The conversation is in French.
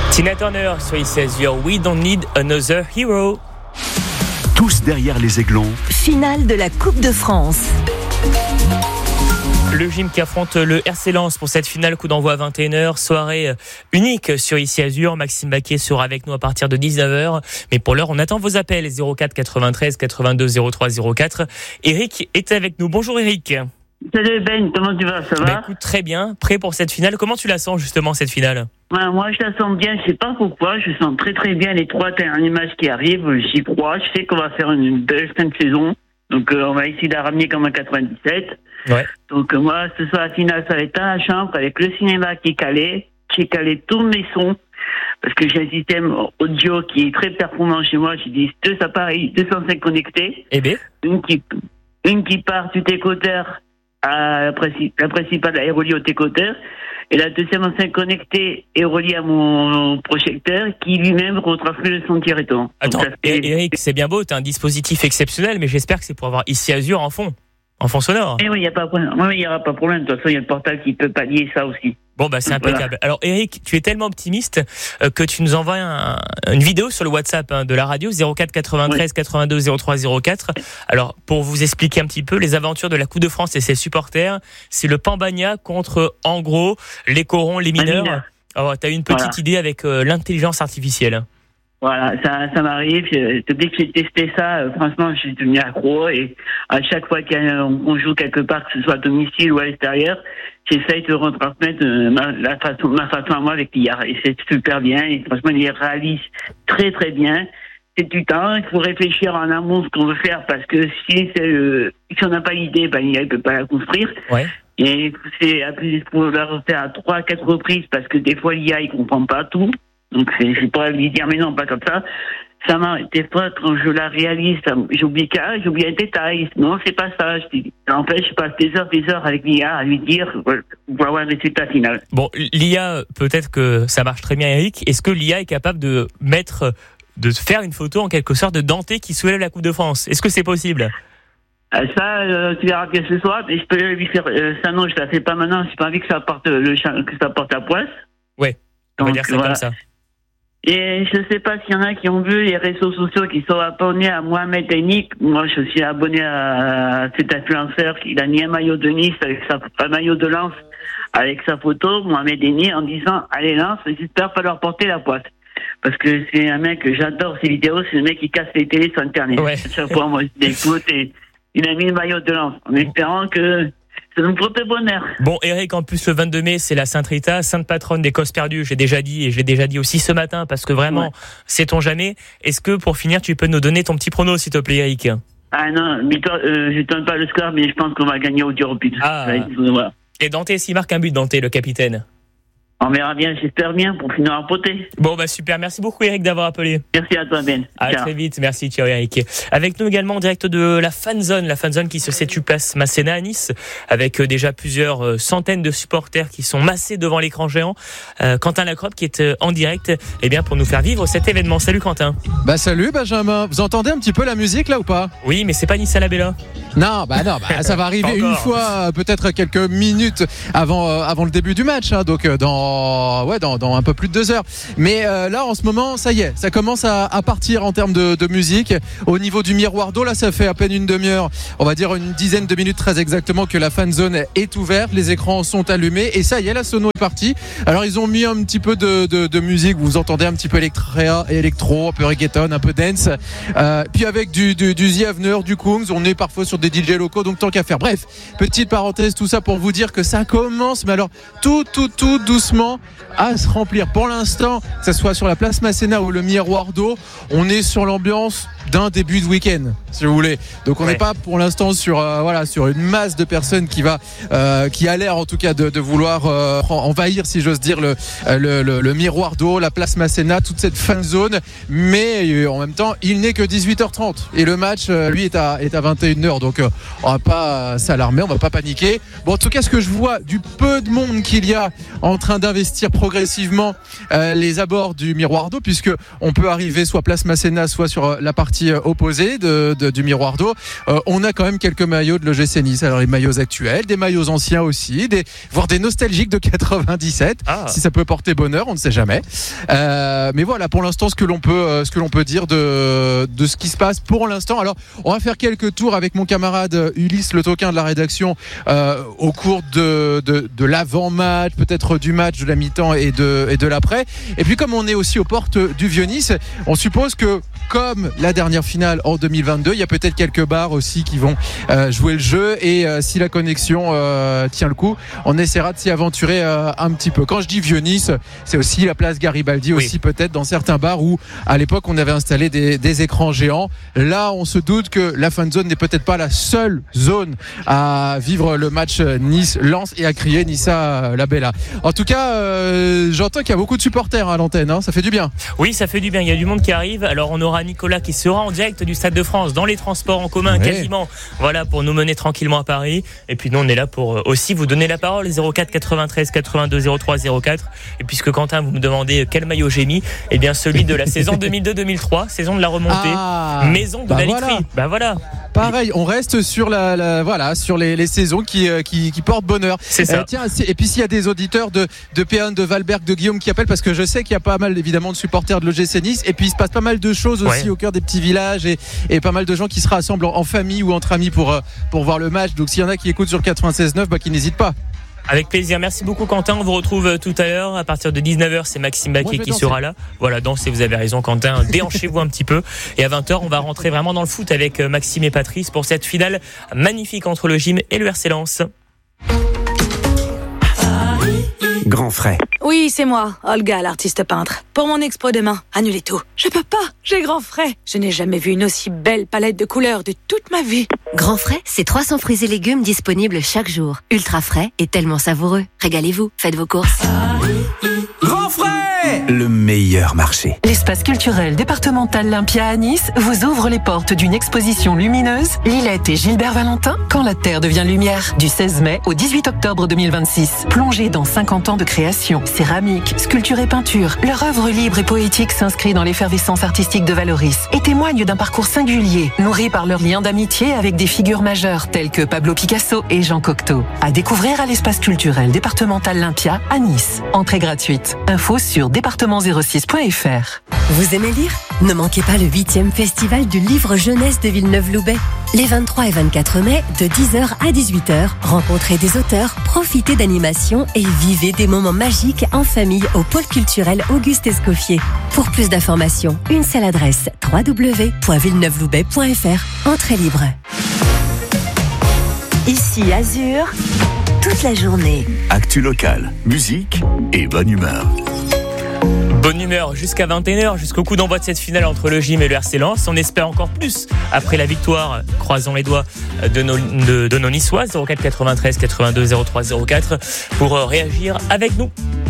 Tina Turner sur ici Azure, We Don't Need Another Hero. Tous derrière les Aiglons. Finale de la Coupe de France. Le gym qui affronte le RC Lens pour cette finale, coup d'envoi à 21h, soirée unique sur ici Azure. Maxime Baquet sera avec nous à partir de 19h. Mais pour l'heure, on attend vos appels 04 93 82 03 04. Eric est avec nous. Bonjour Eric. Salut Ben, comment tu vas, ça va? Écoute, très bien, prêt pour cette finale. Comment tu la sens justement cette finale? Moi je la sens bien, je sais pas pourquoi, je sens très très bien les 3 derniers matchs qui arrivent, j'y crois, je sais qu'on va faire une belle fin de saison, donc on va essayer de la ramener comme en 97. Ouais. Donc moi ce soir la finale ça va être à la chambre avec le cinéma qui est calé, j'ai calé tous mes sons, parce que j'ai un système audio qui est très performant chez moi, j'ai des 2 appareils 205 connectés, une qui part du décodeur à la principale est reliée au décodeur et la deuxième enceinte connectée est reliée à mon projecteur qui lui-même retransmet le son directement. Attends, Eric, c'est bien beau, t'as un dispositif exceptionnel, mais j'espère que c'est pour avoir ici Azure en fond sonore. Oui, il n'y a pas de problème. Oui, il n'y aura pas de problème. De toute façon, il y a le portable qui peut pallier ça aussi. Bon, c'est impeccable. Voilà. Alors, Eric, tu es tellement optimiste que tu nous envoies une vidéo sur le WhatsApp de la radio 04 93 82 03 04. Alors, pour vous expliquer un petit peu les aventures de la Coupe de France et ses supporters, c'est le Pambagna contre, en gros, les corons, les mineurs. Alors, tu as une petite idée avec l'intelligence artificielle. Voilà, ça m'arrive. Dès que j'ai testé ça, franchement, je suis devenu accro. Et à chaque fois qu'on joue quelque part, que ce soit à domicile ou à l'extérieur, j'essaye de retransmettre ma façon à moi avec l'IA. Et c'est super bien. Et franchement, il réalise très très bien. C'est du temps. Il faut réfléchir en amont ce qu'on veut faire parce que si on n'a pas l'idée, l'IA ne peut pas la construire. Ouais. Et c'est pour la refaire à 3-4 reprises parce que des fois l'IA il comprend pas tout. Donc je pourrais lui dire mais non pas comme ça. Ça m'arrête des fois quand je la réalise, j'oublie un détail. Non c'est pas ça. En fait je passe des heures avec l'IA à lui dire pour avoir un résultat final. Bon l'IA peut-être que ça marche très bien Eric. Est-ce que l'IA est capable de faire une photo en quelque sorte de Dante qui soulève la Coupe de France? Est-ce que c'est possible? Ça, tu verras que ce soir, mais je peux lui faire ça. Non, je la fais pas maintenant. J'ai pas envie que ça porte à poisse. Ouais. On va dire ça comme ça. Et je sais pas s'il y en a qui ont vu les réseaux sociaux qui sont abonnés à Mohamed Enick. Moi, je suis abonné à cet influenceur qui a mis un maillot de Nice un maillot de Lens avec sa photo, Mohamed Enick, en disant allez Lens, j'espère pas leur porter la poisse. Parce que c'est un mec que j'adore ses vidéos, c'est le mec qui casse les télés sur Internet. Ouais. À chaque fois, moi, je l'écoute et il a mis le maillot de Lens en espérant que ça nous porte bonheur. Bon, Eric, en plus, le 22 mai, c'est la Sainte Rita, sainte patronne des causes perdues. J'ai déjà dit, et je l'ai déjà dit aussi ce matin, parce que vraiment, sait-on jamais. Est-ce que, pour finir, tu peux nous donner ton petit prono, s'il te plaît, Eric? Ah non, je ne donne pas le score, mais je pense qu'on va gagner au tir au but. Voilà. Et Dante, s'il marque un but, Dante, le capitaine? On verra bien, j'espère bien, pour finir en beauté. Bon, super. Merci beaucoup, Eric, d'avoir appelé. Merci à toi, Ben. À très vite. Merci, ciao, Eric. Avec nous également en direct de la fanzone qui se situe place Masséna à Nice, avec déjà plusieurs centaines de supporters qui sont massés devant l'écran géant. Quentin Lacrope qui est en direct, pour nous faire vivre cet événement. Salut, Quentin. Salut, Benjamin. Vous entendez un petit peu la musique, là, ou pas? Oui, mais c'est pas Nice à la Bella. Non, ça va arriver une fois, peut-être quelques minutes avant le début du match, hein, donc dans un peu plus de 2 heures. Mais là, en ce moment, ça y est, ça commence à partir en termes de musique. Au niveau du miroir d'eau, là, ça fait à peine une demi-heure, on va dire une dizaine de minutes très exactement que la fan zone est ouverte, les écrans sont allumés et ça y est, la sono est partie. Alors ils ont mis un petit peu de musique, vous entendez un petit peu électro, un peu reggaeton, un peu dance, puis avec du The Avener, du Kungs, on est parfois sur des DJ locaux, donc tant qu'à faire. Bref, petite parenthèse, tout ça pour vous dire que ça commence, mais alors tout doucement à se remplir. Pour l'instant, que ce soit sur la place Masséna ou le miroir d'eau, on est sur l'ambiance d'un début de week-end, si vous voulez. Donc on n'est pas pour l'instant sur une masse de personnes qui a l'air en tout cas de vouloir envahir, si j'ose dire, le miroir d'eau, la place Masséna, toute cette fan zone. Mais en même temps, il n'est que 18h30 et le match, lui, est à 21h. Donc on va pas s'alarmer, on va pas paniquer. Bon, en tout cas, ce que je vois du peu de monde qu'il y a en train d'investir progressivement les abords du miroir d'eau, puisque on peut arriver soit place Masséna, soit sur la partie opposée du miroir d'eau. On a quand même quelques maillots de l'OGC Nice. Alors les maillots actuels, des maillots anciens aussi, voire des nostalgiques de 97. Si ça peut porter bonheur, on ne sait jamais. Mais voilà, pour l'instant, ce que l'on peut dire de ce qui se passe pour l'instant. Alors, on va faire quelques tours avec mon camarade Ulysse Le Toquin de la rédaction au cours de l'avant-match, peut-être du match, de la mi-temps et de l'après. Et puis, comme on est aussi aux portes du Vieux-Nice, on suppose que, comme la dernière finale en 2022, il y a peut-être quelques bars aussi qui vont jouer le jeu, et si la connexion tient le coup, on essaiera de s'y aventurer un petit peu. Quand je dis Vieux-Nice, c'est aussi la place Garibaldi, aussi peut-être dans certains bars où à l'époque on avait installé des écrans géants. Là, on se doute que la fan zone n'est peut-être pas la seule zone à vivre le match Nice-Lens et à crier Nissa la Bella. En tout cas, j'entends qu'il y a beaucoup de supporters à l'antenne, hein. Ça fait du bien. Oui, ça fait du bien, il y a du monde qui arrive. Alors on aura Nicolas qui sera en direct du Stade de France dans les transports en commun, quasiment, voilà, pour nous mener tranquillement à Paris. Et puis nous on est là pour aussi vous donner la parole. 04 93 82 03 04. Et puisque Quentin, vous me demandez quel maillot j'ai mis, eh bien celui de la saison 2002-2003, saison de la remontée, maison de la literie. Voilà. Pareil, on reste sur sur les saisons qui portent bonheur. C'est ça. Tiens, et puis s'il y a des auditeurs de Péan, de Valberg, de Guillaume qui appellent, parce que je sais qu'il y a pas mal évidemment de supporters de l'OGC Nice, et puis il se passe pas mal de choses aussi au cœur des petits villages, et pas mal de gens qui se rassemblent en famille ou entre amis pour voir le match. Donc s'il y en a qui écoutent sur le 96.9, qui n'hésitent pas. Avec plaisir. Merci beaucoup Quentin. On vous retrouve tout à l'heure à partir de 19h. C'est Maxime Baquet qui sera là. Voilà, dansez, vous avez raison Quentin. Déhanchez-vous un petit peu. Et à 20h, on va rentrer vraiment dans le foot avec Maxime et Patrice pour cette finale magnifique entre le Gym et le RC Lens. Grand frais. Oui, c'est moi, Olga, l'artiste peintre. Pour mon expo demain, annulez tout. Je peux pas, j'ai grand frais. Je n'ai jamais vu une aussi belle palette de couleurs de toute ma vie. Grand frais, c'est 300 fruits et légumes disponibles chaque jour. Ultra frais et tellement savoureux. Régalez-vous, faites vos courses. Grand frais, le meilleur marché. L'espace culturel départemental Lympia à Nice vous ouvre les portes d'une exposition lumineuse, Lilette et Gilbert Valentin, Quand la Terre devient lumière, du 16 mai au 18 octobre 2026. Plongez dans 50 ans de création, céramique, sculpture et peinture. Leur œuvre libre et poétique s'inscrit dans l'effervescence artistique de Valoris et témoigne d'un parcours singulier, nourri par leur lien d'amitié avec des figures majeures telles que Pablo Picasso et Jean Cocteau. À découvrir à l'espace culturel départemental Lympia à Nice. Entrée gratuite. Info sur département06.fr. Vous aimez lire ? Ne manquez pas le 8e festival du livre jeunesse de Villeneuve-Loubet. Les 23 et 24 mai, de 10h à 18h, rencontrez des auteurs, profitez d'animations et vivez des moments magiques en famille au pôle culturel Auguste Escoffier. Pour plus d'informations, une seule adresse, www.villeneuveloubet.fr. Entrée libre. Ici Azur, toute la journée. Actu locale, musique et bonne humeur. Bonne humeur jusqu'à 21h, jusqu'au coup d'envoi de cette finale entre le Gym et le RC Lens. On espère encore plus après la victoire, croisons les doigts, de nos Niçois. 04 93 82 03 04 pour réagir avec nous.